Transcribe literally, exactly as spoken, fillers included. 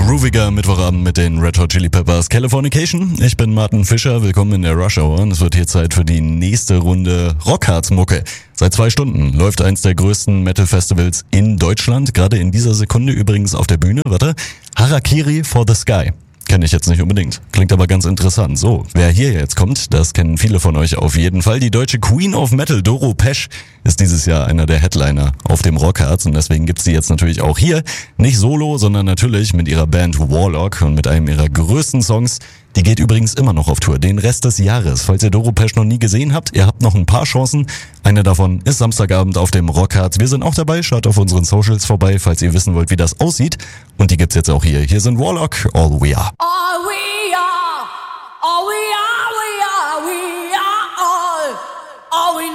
grooviger Mittwochabend mit den Red Hot Chili Peppers Californication. Ich bin Martin Fischer, willkommen in der Rush Hour und es wird hier Zeit für die nächste Runde Rockharz-Mucke. Seit zwei Stunden läuft eins der größten Metal-Festivals in Deutschland, gerade in dieser Sekunde übrigens auf der Bühne, warte, Harakiri for the Sky. Kenne ich jetzt nicht unbedingt. Klingt aber ganz interessant. So, wer hier jetzt kommt, das kennen viele von euch auf jeden Fall. Die deutsche Queen of Metal, Doro Pesch, ist dieses Jahr einer der Headliner auf dem Rockharz und deswegen gibt's sie jetzt natürlich auch hier. Nicht solo, sondern natürlich mit ihrer Band Warlock und mit einem ihrer größten Songs. Die geht übrigens immer noch auf Tour, den Rest des Jahres. Falls ihr Doro Pesch noch nie gesehen habt, ihr habt noch ein paar Chancen. Eine davon ist Samstagabend auf dem Rockharz. Wir sind auch dabei, schaut auf unseren Socials vorbei, falls ihr wissen wollt, wie das aussieht. Und die gibt's jetzt auch hier. Hier sind Warlock, All We Are. All we are, all we are, we are, we are all, all we